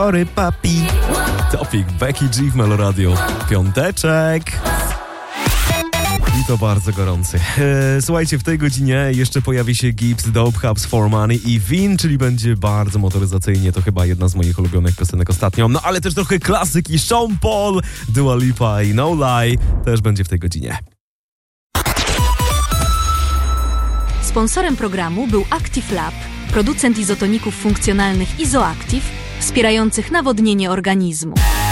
Sorry, papi. Topik, Becky G w Melo Radio. Piąteczek. I to bardzo gorący. Słuchajcie, w tej godzinie jeszcze pojawi się Gibbs, Dope, Hubs for Money i Vin, czyli będzie bardzo motoryzacyjnie. To chyba jedna z moich ulubionych piosenek ostatnio. No ale też trochę klasyki. Sean Paul, Dua Lipa i No Lie też będzie w tej godzinie. Sponsorem programu był Active Lab, producent izotoników funkcjonalnych Izoactive, wspierających nawodnienie organizmu.